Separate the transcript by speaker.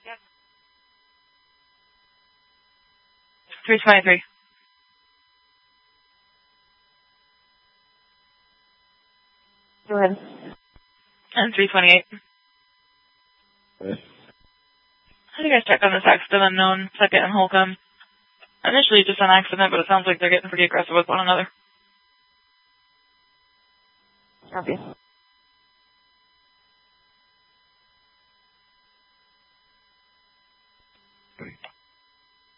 Speaker 1: Yep. 323.
Speaker 2: Go ahead.
Speaker 1: And 328.
Speaker 2: Okay.
Speaker 1: How do you guys check on this accident unknown, second and Holcomb? Initially just an accident, but it sounds like they're getting pretty aggressive with one another.
Speaker 2: Copy.